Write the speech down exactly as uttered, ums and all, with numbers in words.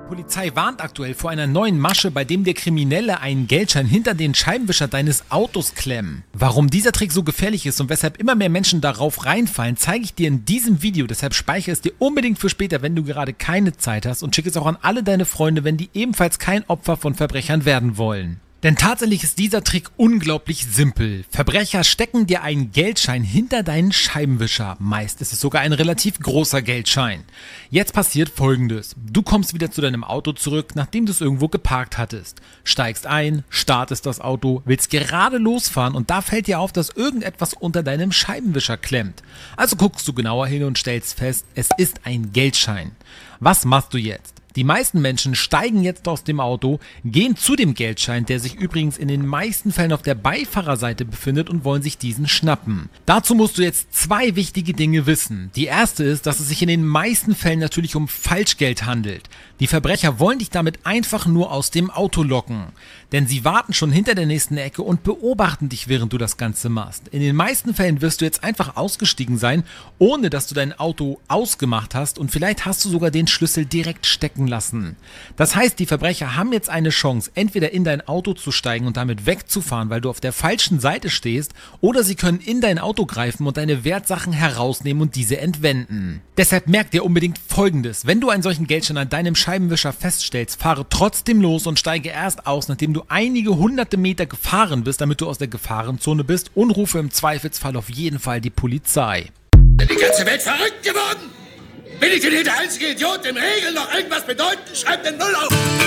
Polizei warnt aktuell vor einer neuen Masche, bei dem der Kriminelle einen Geldschein hinter den Scheibenwischer deines Autos klemmen. Warum dieser Trick so gefährlich ist und weshalb immer mehr Menschen darauf reinfallen, zeige ich dir in diesem Video. Deshalb speichere es dir unbedingt für später, wenn du gerade keine Zeit hast, und schicke es auch an alle deine Freunde, wenn die ebenfalls kein Opfer von Verbrechern werden wollen. Denn tatsächlich ist dieser Trick unglaublich simpel. Verbrecher stecken dir einen Geldschein hinter deinen Scheibenwischer. Meist ist es sogar ein relativ großer Geldschein. Jetzt passiert Folgendes. Du kommst wieder zu deinem Auto zurück, nachdem du es irgendwo geparkt hattest. Steigst ein, startest das Auto, willst gerade losfahren und da fällt dir auf, dass irgendetwas unter deinem Scheibenwischer klemmt. Also guckst du genauer hin und stellst fest, es ist ein Geldschein. Was machst du jetzt? Die meisten Menschen steigen jetzt aus dem Auto, gehen zu dem Geldschein, der sich übrigens in den meisten Fällen auf der Beifahrerseite befindet, und wollen sich diesen schnappen. Dazu musst du jetzt zwei wichtige Dinge wissen. Die erste ist, dass es sich in den meisten Fällen natürlich um Falschgeld handelt. Die Verbrecher wollen dich damit einfach nur aus dem Auto locken. Denn sie warten schon hinter der nächsten Ecke und beobachten dich, während du das Ganze machst. In den meisten Fällen wirst du jetzt einfach ausgestiegen sein, ohne dass du dein Auto ausgemacht hast, und vielleicht hast du sogar den Schlüssel direkt stecken lassen. Das heißt, die Verbrecher haben jetzt eine Chance, entweder in dein Auto zu steigen und damit wegzufahren, weil du auf der falschen Seite stehst, oder sie können in dein Auto greifen und deine Wertsachen herausnehmen und diese entwenden. Deshalb merk dir unbedingt Folgendes: Wenn du einen solchen Geldschein an deinem Scheibenwischer feststellst, fahre trotzdem los und steige erst aus, nachdem du einige hunderte Meter gefahren bist, damit du aus der Gefahrenzone bist, und rufe im Zweifelsfall auf jeden Fall die Polizei. Ist die ganze Welt verrückt geworden? Bin ich denn hier der einzige Idiot, dem Regeln noch irgendwas bedeuten? Schreibt den Null auf!